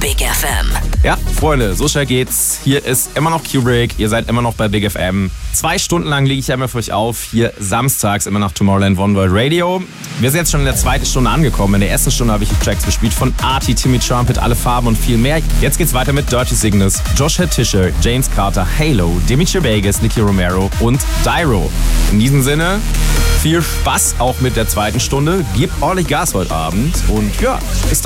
Big FM. Ja, Freunde, so schnell geht's. Hier ist immer noch Kubrick. Ihr seid immer noch bei Big FM. 2 Stunden lang lege ich ja immer für euch auf. Hier samstags immer nach Tomorrowland One World Radio. Wir sind jetzt schon in der 2. Stunde angekommen. In der ersten Stunde habe ich die Tracks gespielt von Arty, Timmy Trumpet, Alle Farben und viel mehr. Jetzt geht's weiter mit Dirty Cygnus, Josh Tischer, James Carter, Halo, Dimitri Vegas, Nicky Romero und Dyro. In diesem Sinne, viel Spaß auch mit der 2. Stunde. Gebt ordentlich Gas heute Abend. Und ja, bis